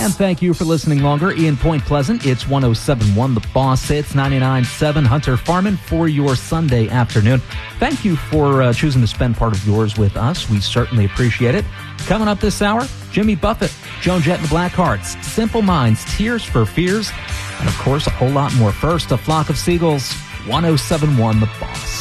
And thank you for listening longer. In Point Pleasant, it's 107.1 The Boss. It's 99.7 Hunter Farman for your Sunday afternoon. Thank you for choosing to spend part of yours with us. We certainly appreciate it. Coming up this hour, Jimmy Buffett, Joan Jett and the Blackhearts, Simple Minds, Tears for Fears, and of course a whole lot more. First, A Flock of Seagulls, 107.1 The Boss.